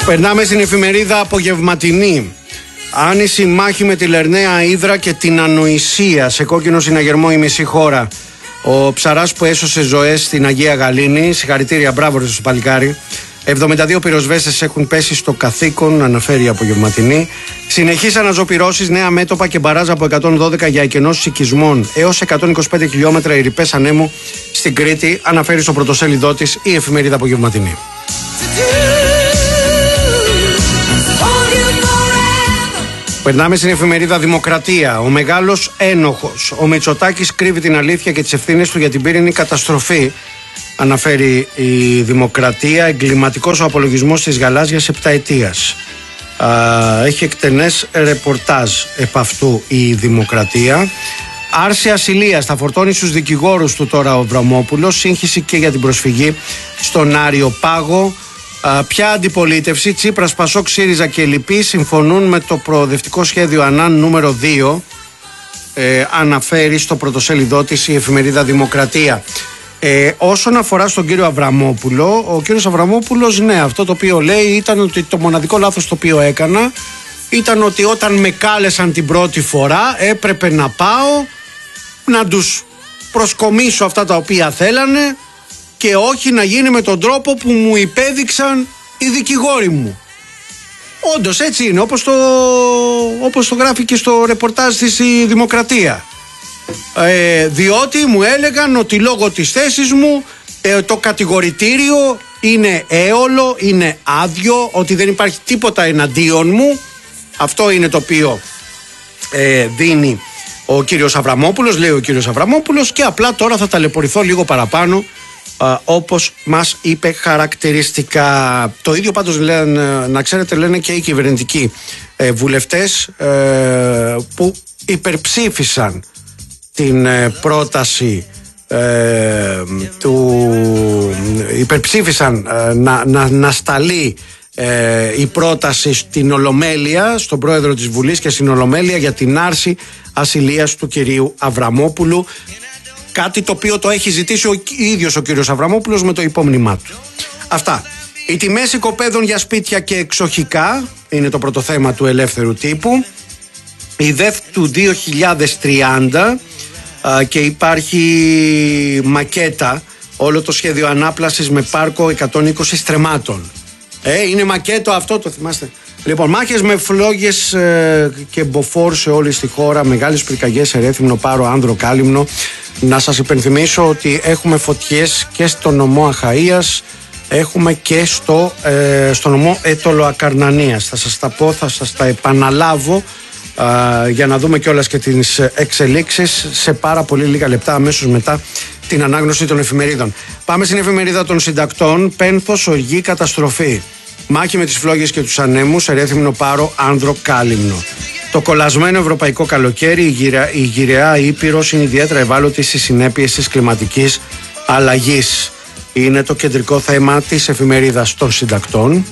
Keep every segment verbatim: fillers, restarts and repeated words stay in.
Περνάμε στην εφημερίδα Απογευματινή. Άνηση μάχη με τη Λερναία Ύδρα και την ανοησία. Σε κόκκινο συναγερμό η μισή χώρα. Ο ψαράς που έσωσε ζωές στην Αγία Γαλήνη. Συγχαρητήρια, μπράβο στο παλικάρι. εβδομήντα δύο πυροσβέστες έχουν πέσει στο καθήκον, αναφέρει η Απογευματινή. Συνεχείς αναζωπυρώσεις, νέα μέτωπα και μπαράζ από εκατόν δώδεκα για εκενώσεις οικισμών. Έως εκατόν είκοσι πέντε χιλιόμετρα οι ρηπές ανέμου στην Κρήτη, αναφέρει στο πρωτοσέλιδό της η εφημερίδα Απογευματινή. Περνάμε στην εφημερίδα Δημοκρατία. Ο μεγάλος ένοχος. Ο Μητσοτάκης κρύβει την αλήθεια και τις ευθύνες του για την πύρινη καταστροφή, αναφέρει η Δημοκρατία. Εγκληματικός ο απολογισμός της γαλάζιας επταετίας. Έχει εκτενές ρεπορτάζ επ' αυτού η Δημοκρατία. Άρση ασυλίας, θα φορτώνει στους δικηγόρους του τώρα ο Αβραμόπουλος. Σύγχυση και για την προσφυγή στον Άριο Πάγο. Ποια αντιπολίτευση, Τσίπρας, Πασόκ, ΣΥΡΙΖΑ και λοιποί συμφωνούν με το προοδευτικό σχέδιο ΑΝΑΝ νούμερο δύο, ε, αναφέρει στο πρωτοσέλιδό της η εφημερίδα Δημοκρατία. Ε, όσον αφορά στον κύριο Αβραμόπουλο, ο κύριος Αβραμόπουλος, ναι, αυτό το οποίο λέει ήταν ότι το μοναδικό λάθος το οποίο έκανα ήταν ότι όταν με κάλεσαν την πρώτη φορά έπρεπε να πάω να τους προσκομίσω αυτά τα οποία θέλανε και όχι να γίνει με τον τρόπο που μου υπέδειξαν οι δικηγόροι μου. Όντως έτσι είναι, όπως το, όπως το γράφει και στο ρεπορτάζ της η Δημοκρατία. Ε, διότι μου έλεγαν ότι λόγω της θέσης μου ε, το κατηγορητήριο είναι έολο, είναι άδειο, ότι δεν υπάρχει τίποτα εναντίον μου. Αυτό είναι το οποίο ε, δίνει ο κύριος Αβραμόπουλος, λέει ο κύριος Αβραμόπουλος, και απλά τώρα θα ταλαιπωρηθώ λίγο παραπάνω, Uh, όπως μας είπε χαρακτηριστικά. Το ίδιο πάντως λένε, να ξέρετε, λένε και οι κυβερνητικοί ε, βουλευτές ε, που υπερψήφισαν την ε, πρόταση ε, του υπερψήφισαν ε, να, να, να σταλεί ε, η πρόταση στην Ολομέλεια, στον πρόεδρο της Βουλής και στην Ολομέλεια, για την άρση ασυλίας του κυρίου Αβραμόπουλου. Κάτι το οποίο το έχει ζητήσει ο ίδιος ο κύριος Αβραμόπουλος με το υπόμνημά του. Αυτά. Οι τιμές οικοπαίδων για σπίτια και εξοχικά είναι το πρώτο θέμα του Ελεύθερου Τύπου. Η ΔΕΘ του δύο χιλιάδες τριάντα α, και υπάρχει μακέτα, όλο το σχέδιο ανάπλασης με πάρκο εκατόν είκοσι στρεμμάτων. Ε, είναι μακέτο αυτό, το θυμάστε. Λοιπόν, μάχες με φλόγες ε, και μποφόρ σε όλη τη χώρα, μεγάλες πυρκαγιές σε Ρέθυμνο, Πάρο, Άνδρο, Κάλυμνο. Να σας υπενθυμίσω ότι έχουμε φωτιές και στο νομό Αχαΐας, έχουμε και στο, ε, στο νομό Αιτωλοακαρνανίας. Θα σας τα πω, θα σας τα επαναλάβω ε, για να δούμε κιόλας και τις εξελίξεις σε πάρα πολύ λίγα λεπτά, αμέσως μετά την ανάγνωση των εφημερίδων. Πάμε στην εφημερίδα των συντακτών. Πένθος, οργή, καταστροφή. Μάχη με τις φλόγες και τους ανέμους σε Ρέθυμνο, Πάρο, Άνδρο, Κάλυμνο. Το κολλασμένο ευρωπαϊκό καλοκαίρι, η, γυρα, η γυραιά Ήπειρος είναι ιδιαίτερα ευάλωτη στις συνέπειες της κλιματικής αλλαγής. Είναι το κεντρικό θέμα της εφημερίδας των συντακτών.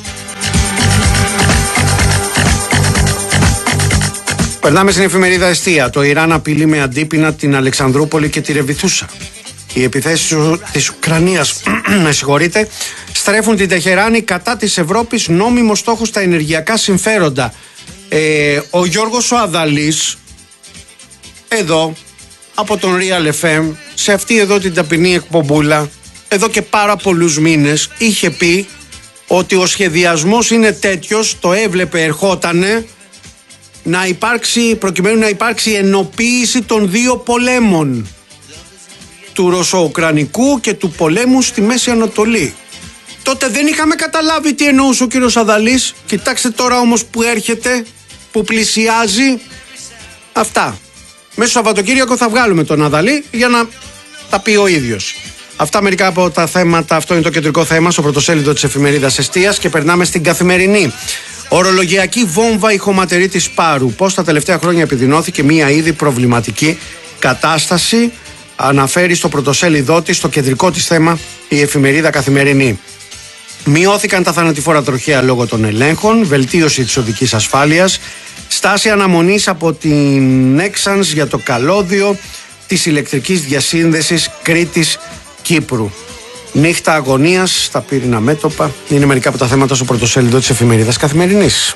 Περνάμε στην εφημερίδα Εστία. Το Ιράν απειλεί με αντίπεινα την Αλεξανδρούπολη και τη Ρεβιθούσα. Οι επιθέσεις της Ουκρανίας με συγχωρείτε, στρέφουν την Τεχεράνη κατά της Ευρώπης, νόμιμο στόχο στα ενεργειακά συμφέροντα. Ε, ο Γιώργος ο Αδαλής, εδώ από τον Real εφ εμ, σε αυτή εδώ την ταπεινή εκπομπούλα, εδώ και πάρα πολλούς μήνες είχε πει ότι ο σχεδιασμός είναι τέτοιος, το έβλεπε, ερχότανε, να υπάρξει, προκειμένου να υπάρξει ενοποίηση των δύο πολέμων, του Ρωσο-Ουκρανικού και του πολέμου στη Μέση Ανατολή. Τότε δεν είχαμε καταλάβει τι εννοούσε ο κύριος Αδαλής. Κοιτάξτε τώρα όμως που έρχεται, που πλησιάζει. Αυτά. Μέσα στο Σαββατοκύριακο θα βγάλουμε τον Αδαλή για να τα πει ο ίδιος. Αυτά μερικά από τα θέματα, αυτό είναι το κεντρικό θέμα στο πρωτοσέλιδο της εφημερίδας Εστίας, και περνάμε στην Καθημερινή. Ορολογιακή βόμβα η χωματερή της Πάρου. Πώς τα τελευταία χρόνια επιδεινώθηκε μια ήδη προβληματική κατάσταση, αναφέρει στο πρωτοσέλιδό της, στο κεντρικό της θέμα, η εφημερίδα Καθημερινή. Μειώθηκαν τα θανατηφόρα τροχαία λόγω των ελέγχων, βελτίωση της οδικής ασφάλειας, στάση αναμονής από την Nexans για το καλώδιο της ηλεκτρικής διασύνδεσης Κρήτης Κύπρου. Νύχτα αγωνίας στα πύρινα μέτωπα. Είναι μερικά από τα θέματα στο πρωτοσέλιδο της εφημερίδας Καθημερινής.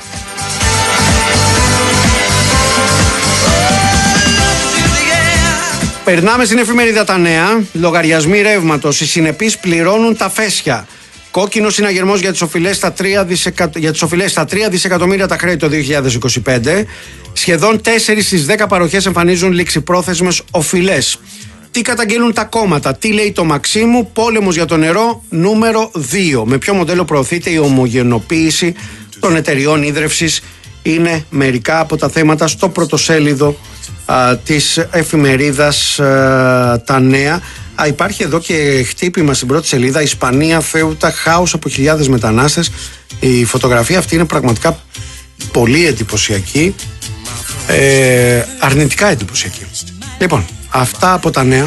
Περνάμε στην εφημερίδα Τα Νέα. Λογαριασμοί ρεύματος. Οι συνεπείς πληρώνουν τα φέσια. Κόκκινο συναγερμός για τις οφειλές στα τρία δισεκα... δισεκατομμύρια τα χρέη το δύο χιλιάδες είκοσι πέντε. Σχεδόν τέσσερις στις δέκα παροχές εμφανίζουν ληξιπρόθεσμες οφειλές. Τι καταγγέλουν τα κόμματα, τι λέει το Μαξίμου, πόλεμος για το νερό νούμερο δύο. Με ποιο μοντέλο προωθείται η ομογενοποίηση των εταιριών ίδρευσης, είναι μερικά από τα θέματα στο πρωτοσέλιδο α, της εφημερίδας α, Τα Νέα. Α, υπάρχει εδώ και χτύπημα στην πρώτη σελίδα. Ισπανία, Θέουτα, χάος από χιλιάδες μετανάστες. Η φωτογραφία αυτή είναι πραγματικά πολύ εντυπωσιακή, ε, αρνητικά εντυπωσιακή. Λοιπόν, αυτά από Τα Νέα.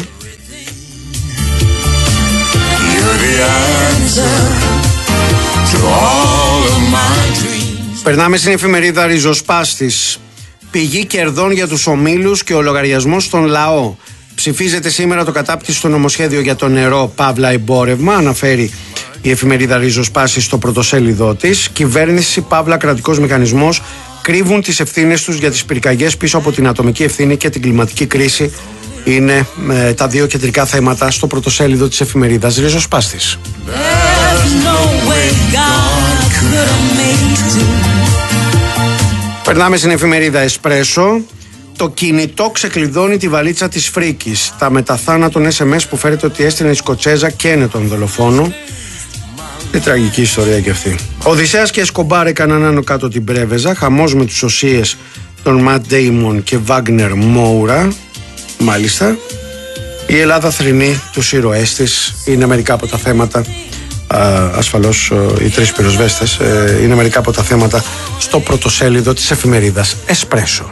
Περνάμε στην εφημερίδα Ριζοσπάστης. Πηγή κερδών για τους ομίλους και ο λογαριασμός στον λαό. Ψηφίζεται σήμερα το κατάπτυστο νομοσχέδιο για το νερό παύλα εμπόρευμα, αναφέρει η εφημερίδα Ριζοσπάστης στο πρωτοσέλιδό της. Κυβέρνηση παύλα κρατικός μηχανισμός κρύβουν τις ευθύνες τους για τις πυρκαγιές πίσω από την ατομική ευθύνη και την κλιματική κρίση. Είναι ε, τα δύο κεντρικά θέματα στο πρωτοσέλιδο της εφημερίδας Ριζοσπάστης. Περνάμε στην εφημερίδα Εσπρέσο. Το κινητό ξεκλειδώνει τη βαλίτσα της φρίκης. Τα μεταθάνατον ες εμ ες που φέρεται ότι έστειλε η Σκοτσέζα καίνε τον δολοφόνο. Τι τραγική ιστορία και αυτή. Οδυσσέας και Εσκομπάρ έκαναν άνω κάτω την Πρέβεζα. Χαμός με τους οσίες των Ματ Ντέιμον και Βάγνερ Μόουρα. Μάλιστα. Η Ελλάδα θρηνεί τους ήρωές της. Είναι μερικά από τα θέματα. Α, ασφαλώς οι τρεις πυροσβέστες. Ε, είναι μερικά από τα θέματα στο πρωτοσέλιδο της εφημερίδας Εσπρέσο.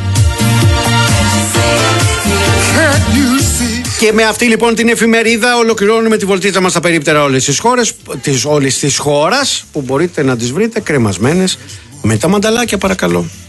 Και με αυτή λοιπόν την εφημερίδα ολοκληρώνουμε τη βολτίτσα μας στα περίπτερα όλες τις χώρες, της, όλης της χώρας, που μπορείτε να τις βρείτε κρεμασμένες με τα μανταλάκια, παρακαλώ.